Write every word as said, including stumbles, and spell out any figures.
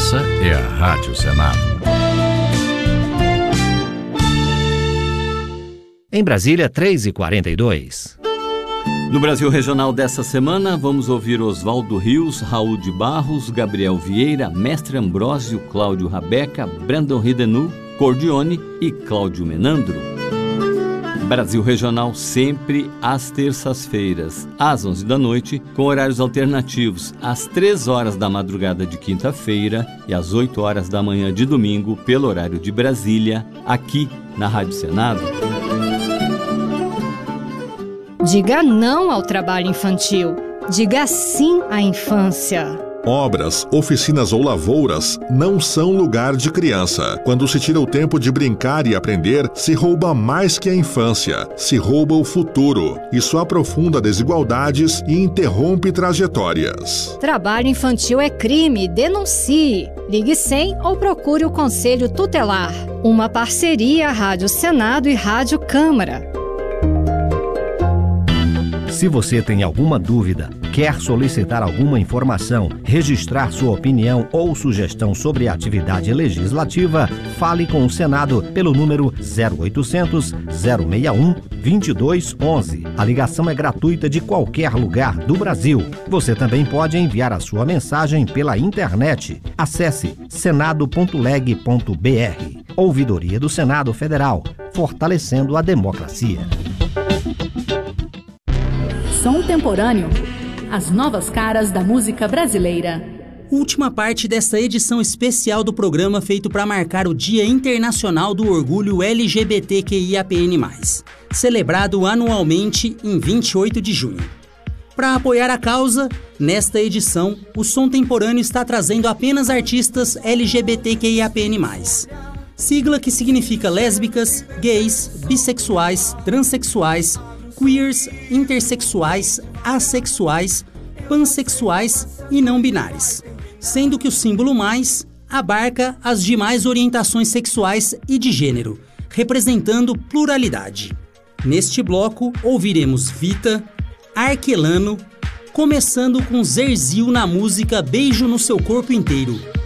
Essa é a Rádio Senado. Em Brasília, três e quarenta e dois. No Brasil Regional dessa semana, vamos ouvir Oswaldo Rios, Raul de Barros, Gabriel Vieira, Mestre Ambrósio, Cláudio Rabeca, Brandon Ridenu, Cordione e Cláudio Menandro. Brasil Regional sempre às terças-feiras, às onze da noite, com horários alternativos, às três horas da madrugada de quinta-feira e às oito horas da manhã de domingo, pelo horário de Brasília, aqui na Rádio Senado. Diga não ao trabalho infantil. Diga sim à infância. Obras, oficinas ou lavouras não são lugar de criança. Quando se tira o tempo de brincar e aprender, se rouba mais que a infância. Se rouba o futuro. Isso aprofunda desigualdades e interrompe trajetórias. Trabalho infantil é crime. Denuncie. Ligue cem ou procure o Conselho Tutelar. Uma parceria Rádio Senado e Rádio Câmara. Se você tem alguma dúvida, quer solicitar alguma informação, registrar sua opinião ou sugestão sobre a atividade legislativa, fale com o Senado pelo número zero oitocentos, zero seis um, dois dois um um. A ligação é gratuita de qualquer lugar do Brasil. Você também pode enviar a sua mensagem pela internet. Acesse senado ponto leg ponto br. Ouvidoria do Senado Federal, fortalecendo a democracia. Som Temporâneo, as novas caras da música brasileira. Última parte desta edição especial do programa feito para marcar o Dia Internacional do Orgulho L G B T Q I A P N mais, celebrado anualmente em vinte e oito de junho. Para apoiar a causa, nesta edição, o Som Temporâneo está trazendo apenas artistas L G B T Q I A P N mais, sigla que significa lésbicas, gays, bissexuais, transexuais, queers, intersexuais, assexuais, pansexuais e não binários, sendo que o símbolo mais abarca as demais orientações sexuais e de gênero, representando pluralidade. Neste bloco, ouviremos Vita, Arquelano, começando com Zerzil na música Beijo no Seu Corpo Inteiro.